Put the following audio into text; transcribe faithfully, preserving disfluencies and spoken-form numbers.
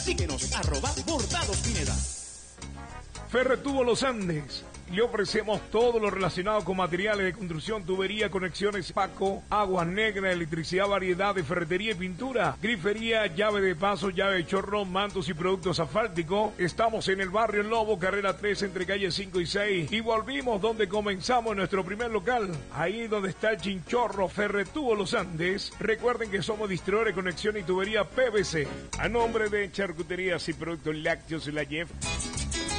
Síguenos, arroba Bordados Pineda. Ferretubo Los Andes. Le ofrecemos todo lo relacionado con materiales de construcción, tubería, conexiones, Paco, agua negra, electricidad, variedad de ferretería y pintura, grifería, llave de paso, llave de chorro, mantos y productos asfálticos. Estamos en el barrio El Lobo, carrera tres, entre calles cinco y seis. Y volvimos donde comenzamos en nuestro primer local, ahí donde está el Chinchorro, Ferretubo Los Andes. Recuerden que somos distribuidores de conexión y tubería P V C. A nombre de Charcuterías y Productos Lácteos La Jeff,